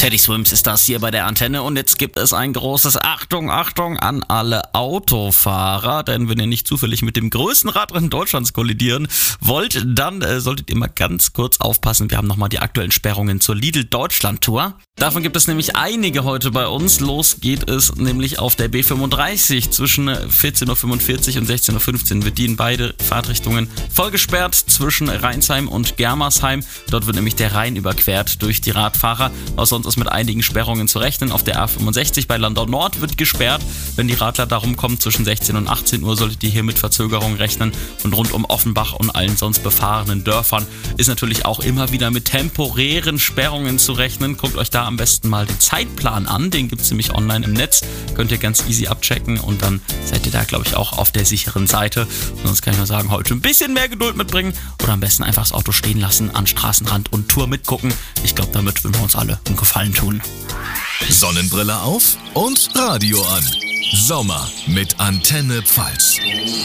Teddy Swims ist das hier bei der Antenne und jetzt gibt es ein großes Achtung an alle Autofahrer, denn wenn ihr nicht zufällig mit dem größten Radrennen Deutschlands kollidieren wollt, dann solltet ihr mal ganz kurz aufpassen. Wir haben nochmal die aktuellen Sperrungen zur Lidl Deutschland Tour. Davon gibt es nämlich einige heute bei uns. Los geht es nämlich auf der B35 zwischen 14.45 Uhr und 16.15 Uhr wird die in beide Fahrtrichtungen voll gesperrt zwischen Rheinsheim und Germersheim. Dort wird nämlich der Rhein überquert durch die Radfahrer. Auch sonst ist mit einigen Sperrungen zu rechnen. Auf der A65 bei Landau Nord wird gesperrt. Wenn die Radler da rumkommen zwischen 16 und 18 Uhr, solltet ihr hier mit Verzögerung rechnen. Und rund um Offenbach und allen sonst befahrenen Dörfern ist natürlich auch immer wieder mit temporären Sperrungen zu rechnen. Guckt euch da am besten mal den Zeitplan an. Den gibt es nämlich online im Netz. Könnt ihr ganz easy abchecken und dann seid ihr da, glaube ich, auch auf der sicheren Seite. Und sonst kann ich nur sagen, heute ein bisschen mehr Geduld mitbringen oder am besten einfach das Auto stehen lassen, an Straßenrand und Tour mitgucken. Ich glaube, damit würden wir uns alle einen Gefallen tun. Sonnenbrille auf und Radio an. Sommer mit Antenne Pfalz.